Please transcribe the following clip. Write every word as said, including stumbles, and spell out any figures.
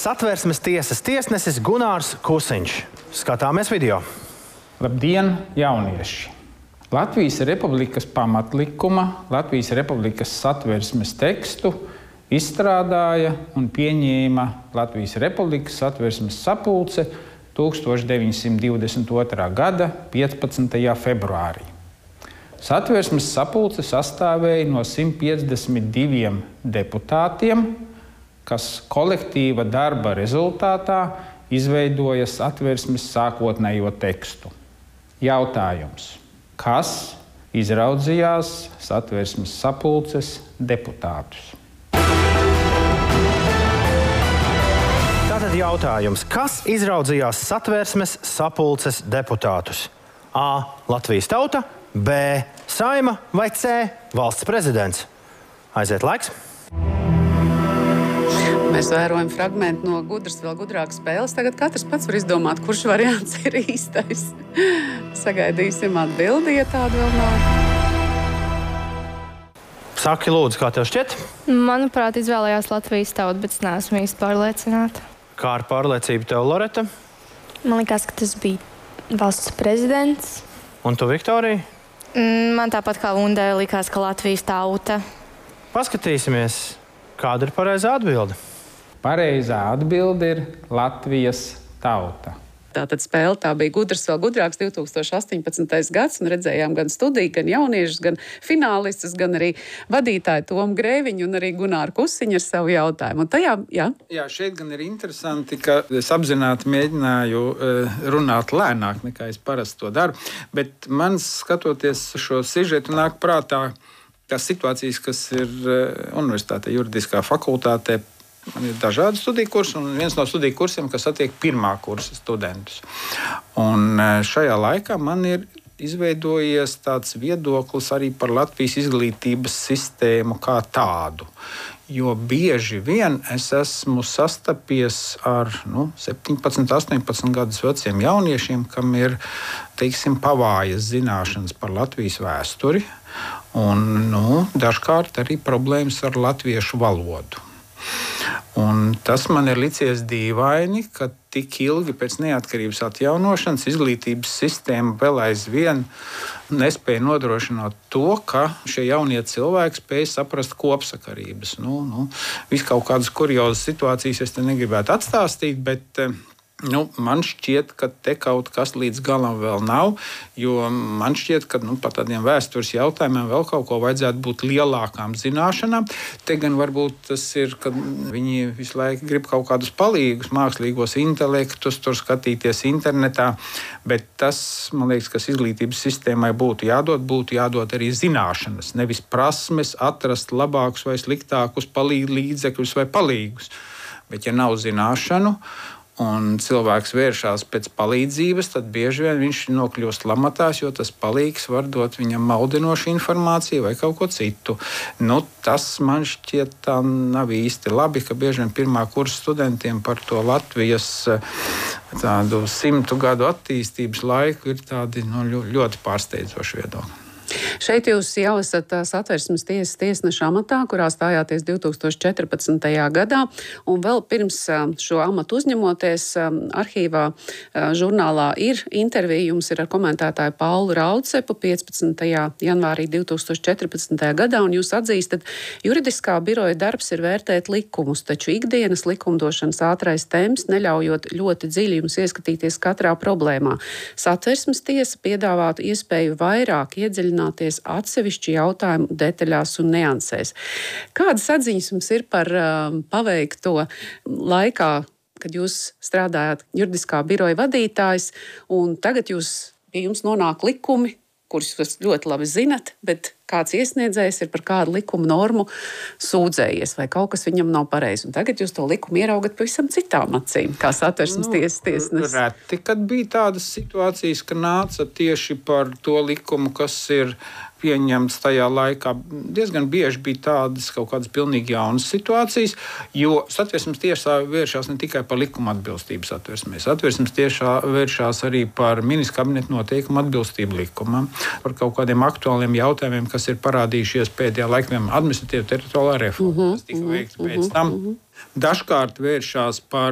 Satversmes tiesas tiesnesis Gunārs Kusiņš. Skatāmies video. Labdien, jaunieši! Latvijas Republikas pamatlikuma, Latvijas Republikas satversmes tekstu izstrādāja un pieņēma Latvijas Republikas satversmes sapulce tūkstoš deviņsimt divdesmit otrā gada piecpadsmitajā februārī. Satversmes sapulce sastāvēja no simt piecdesmit diviem deputātiem, kas kolektīva darba rezultātā izveidoja satversmes sākotnējo tekstu. Jautājums: kas izraudzījās satversmes sapulces deputātus? Tātad jautājums: kas izraudzījās satversmes sapulces deputātus? A. Latvijas tauta, B. Saeima vai C. Valsts prezidents? Aiziet laiks! Mēs vērojam fragmentu no gudras, vēl gudrākas spēles. Tagad katrs pats var izdomāt, kurš variants ir īstais. Sagaidīsim atbildi, ja tāda vēl nav. Saki, lūdzu, kā tev šķiet? Manuprāt, izvēlējās Latvijas tauta, bet es neesmu īsti pārliecināta. Kā ar pārliecību tev, Loreta? Man liekas, ka tas bija valsts prezidents. Un tu, Viktorija? Man tāpat kā Lundai likās, ka Latvijas tauta. Paskatīsimies, kāda ir pareizā atbilde. Pareizā atbilde ir Latvijas tauta. Tātad spēle tā bija gudrs, vēl gudrāks divi tūkstoši astoņpadsmitais gads, un redzējām gan studiju, gan jauniešus, gan finālistus, gan arī vadītāju Tomu Grēviņu un arī Gunāru Kusiņu ar savu jautājumu. Un tajā, jā. Jā, šeit gan ir interesanti, ka es apzināti mēģināju runāt lēnāk, nekā es parasti to daru, bet man, skatoties šo sižetu, nāk prātā tās situācijas, kas ir universitātē, juridiskā fakultātē. Man ir dažādi studiju kursi, un viens no studiju kursiem, kas attiek pirmā kursa studentus. Un šajā laikā man ir izveidojies tāds viedoklis arī par Latvijas izglītības sistēmu kā tādu. Jo bieži vien es esmu sastapies ar nu, septiņpadsmit, astoņpadsmit gadus veciem jauniešiem, kam ir, teiksim, pavājas zināšanas par Latvijas vēsturi, un nu, dažkārt arī problēmas ar latviešu valodu. Un tas man ir licies dīvaini, ka tik ilgi pēc neatkarības atjaunošanas izglītības sistēma vēl aizvien nespēja nodrošināt to, ka šie jaunie cilvēki spēj saprast kopsakarības. Nu, nu, vis kaut kādas kuriozas situācijas es te negribētu atstāstīt, bet nu, man šķiet, ka te kaut kas līdz galam vēl nav, jo man šķiet, ka nu, par tādiem vēstures jautājumiem vēl kaut ko vajadzētu būt lielākām zināšanām. Te gan varbūt tas ir, ka viņi visu laiku grib kaut kādus palīgus, mākslīgos intelektus, tur skatīties internetā, bet tas, man liekas, kas izglītības sistēmai būtu jādod, būtu jādod arī zināšanas, nevis prasmes atrast labākus vai sliktākus palīgu līdzekļus vai palīgus. Bet ja nav zināšanu, un cilvēks vēršās pēc palīdzības, tad bieži vien viņš nokļūst lamatās, jo tas palīgs var dot viņam maldinošu informāciju vai kaut ko citu. Nu, tas man šķiet tā nav īsti labi, ka bieži vien pirmā kursa studentiem par to Latvijas tādu simtu gadu attīstības laiku ir tādi nu, ļoti pārsteidzoši viedokļi. Šeit jūs jau esat satversmes tiesas tiesneša amatā, kurā stājāties divi tūkstoši četrpadsmitajā gadā, un vēl pirms šo amatu uzņemoties arhīvā žurnālā ir intervija, jums ir ar komentētāju Paulu Raucepu piecpadsmitajā janvārī divi tūkstoši četrpadsmitajā gadā, un jūs atzīstat, juridiskā biroja darbs ir vērtēt likumus, taču ikdienas likumdošanas ātrais temps, neļaujot ļoti dziļi jums ieskatīties katrā problēmā. Satversmes tiesa piedāvātu iespēju vairāk iedziļināties atsevišķu jautājumu detaļās un niansēs. Kādas atziņas jums ir par um, paveikto laikā, kad jūs strādājāt juridiskā biroja vadītājs, un tagad jūs, pie jums nonāk likumi, kurus jūs ļoti labi zinat, bet kāds iesniedzējs ir par kādu likuma normu sūdzējies, vai kaut kas viņam nav pareizi. Un tagad jūs to likumu ieraugat pavisam citām acīm, kā satversmes nu, tiesas tiesnesis. Reti, kad bija tādas situācijas, ka nāca tieši par to likumu, kas ir pieņemts tajā laikā. Diezgan bieži bija tādas kaut kādas pilnīgi jaunas situācijas, jo satversmes tiesā vēršās ne tikai par likuma atbilstību satversmē. Satversmes tiesā vēršās arī par ministra kabineta noteikumu atbilstību likumam, par kaut kādiem aktuāliem jautājumiem, kas ir parādījušies pēdējā laikā, administratīva teritoriālā reforma, kas tika veikta pēc tam. Dažkārt vēršās par